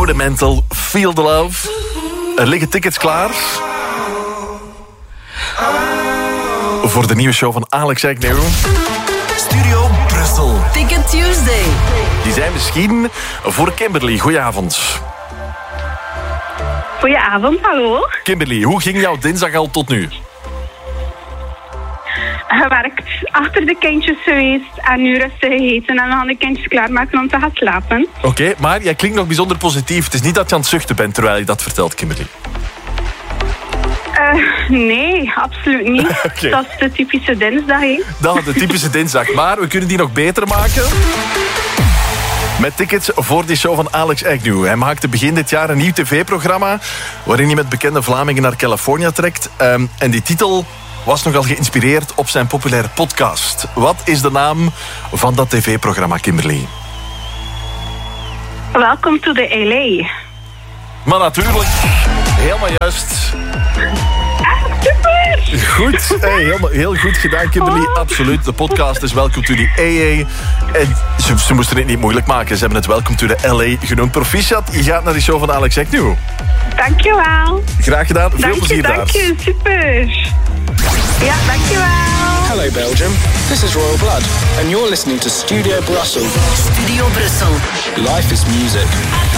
Rudimental, Feel the Love. Er liggen tickets klaar voor de nieuwe show van Alex Agnew. Studio Brussel. Ticket Tuesday. Die zijn misschien voor Kimberly. Goedenavond. Goedenavond, hallo. Kimberly, hoe ging jouw dinsdag al tot nu? Gewerkt, achter de kindjes geweest en nu rustig gegeten en we gaan de kindjes klaarmaken om te gaan slapen. Oké, maar jij klinkt nog bijzonder positief. Het is niet dat je aan het zuchten bent terwijl je dat vertelt, Kimberly. Nee, absoluut niet. Oké. Dat is de typische dinsdag, hè. Dat, de typische dinsdag. Maar we kunnen die nog beter maken met tickets voor die show van Alex Agnew. Hij maakte begin dit jaar een nieuw tv-programma waarin hij met bekende Vlamingen naar Californië trekt. En die titel was nogal geïnspireerd op zijn populaire podcast. Wat is de naam van dat tv-programma, Kimberly? Welcome to the LA. Maar natuurlijk, helemaal juist. Super! Goed, hey, heel goed gedaan, Kimberly. Absoluut, de podcast is Welcome to the AA. En ze moesten het niet moeilijk maken. Ze hebben het Welcome to the LA genoemd. Proficiat, je gaat naar die show van Alex Agnew. Dankjewel. Graag gedaan, veel plezier daar. Dank je, super. Ja, dankjewel. Hello Belgium, this is Royal Blood and you're listening to Studio Brussels. Studio Brussel. Life is music.